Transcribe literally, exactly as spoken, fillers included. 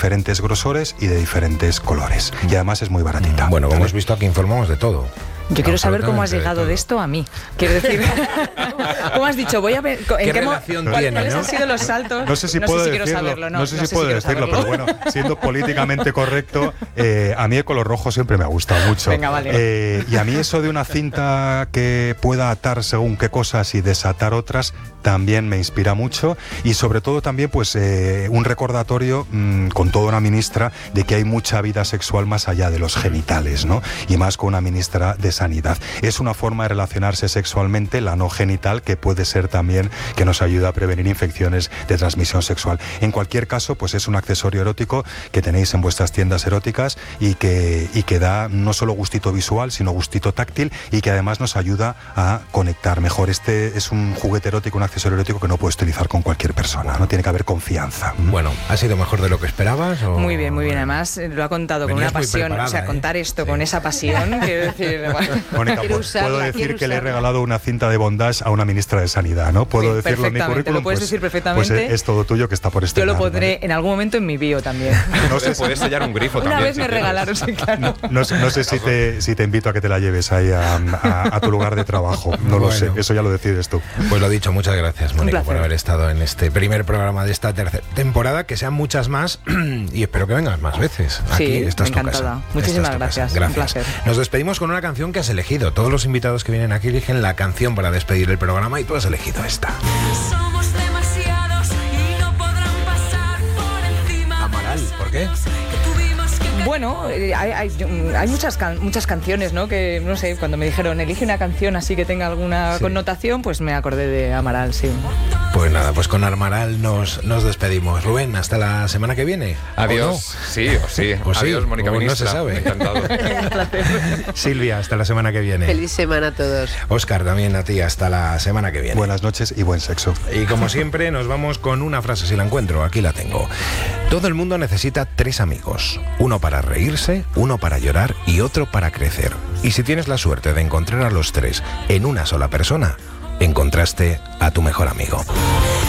diferentes grosores y de diferentes colores. Y además es muy baratita. Bueno, como has visto, aquí informamos de todo. Yo quiero saber cómo has llegado de, de esto a mí. Quiero decir, ¿cómo has dicho? Voy a ver en qué, qué relación ¿cuál, tiene, ¿cuáles ¿no? han sido los saltos? No sé si no puedo sé si decirlo, quiero saberlo, no, no sé no si sé puedo si decirlo, saberlo. pero bueno, siendo políticamente correcto, eh, a mí el color rojo siempre me ha gustado mucho. Venga, vale. Eh, y a mí eso de una cinta que pueda atar según qué cosas y desatar otras también me inspira mucho, y sobre todo también pues eh, un recordatorio mmm, con toda una ministra de que hay mucha vida sexual más allá de los genitales, ¿no? Y más con una ministra de Sanidad. Es una forma de relacionarse sexualmente, la no genital, que puede ser también que nos ayuda a prevenir infecciones de transmisión sexual. En cualquier caso, pues es un accesorio erótico que tenéis en vuestras tiendas eróticas y que, y que da no solo gustito visual, sino gustito táctil, y que además nos ayuda a conectar mejor. Este es un juguete erótico, un accesorio erótico que no puedes utilizar con cualquier persona, ¿no? Tiene que haber confianza. Bueno, ¿ha sido mejor de lo que esperabas? ¿O? Muy bien, muy bien. Además, lo ha contado con una pasión. O sea, ¿eh? contar esto sí. con esa pasión, quiero decir... Bueno. Mónica, puedo usarla, decir que le he regalado una cinta de bondage a una ministra de Sanidad, ¿no? Puedo Sí, decirlo en mi currículum. Lo puedes pues, decir perfectamente. Pues es, es todo tuyo, que está por este Yo lo lado, pondré ¿vale? en algún momento en mi bio también. No sé, Puedes sellar un grifo Una también. vez si me quieres. regalaron, sí, claro. no, no sé, no sé si, te, si te invito a que te la lleves ahí a, a, a tu lugar de trabajo. No Bueno. lo sé, eso ya lo decides tú. Pues lo dicho, muchas gracias, Mónica, por placer. haber estado en este primer programa de esta tercera temporada, que sean muchas más y espero que vengas más veces. Aquí, Sí, esta es tu encantada. casa. Muchísimas Esta es tu gracias, casa. un placer. Nos despedimos con una canción que has elegido. Todos los invitados que vienen aquí eligen la canción para despedir el programa y tú has elegido esta. Somos demasiados y no podrán pasar por encima. Amaral, ¿por qué? Bueno, eh, hay, hay, hay muchas can- muchas canciones, ¿no? Que, no sé, cuando me dijeron, elige una canción así que tenga alguna Sí. connotación, pues me acordé de Amaral, sí. Pues nada, pues con Amaral nos, nos despedimos. Rubén, hasta la semana que viene. Adiós. Sí, o sí. Pues sí, Adiós, Mónica o no Ministra. se sabe. Encantado. Silvia, hasta la semana que viene. Feliz semana a todos. Óscar, también a ti, hasta la semana que viene. Buenas noches y buen sexo. Y como siempre, nos vamos con una frase, si la encuentro, aquí la tengo. Todo el mundo necesita tres amigos. Uno para reírse, uno para llorar y otro para crecer. Y si tienes la suerte de encontrar a los tres en una sola persona, encontraste a tu mejor amigo.